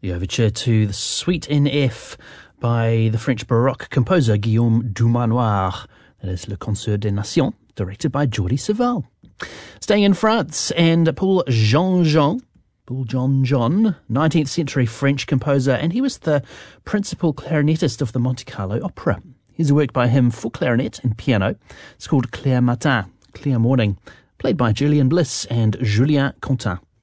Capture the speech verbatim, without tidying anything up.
The overture to the Suite in F by the French Baroque composer Guillaume Dumanoir. That is Le Concert des Nations, directed by Jordi Savall. Staying in France, and Paul Jean-Jean, Paul Jean-Jean, nineteenth century French composer, and he was the principal clarinetist of the Monte Carlo Opera. Here's a work by him for clarinet and piano. It's called Clair Matin, Clear Morning, played by Julian Bliss and Julien Contin.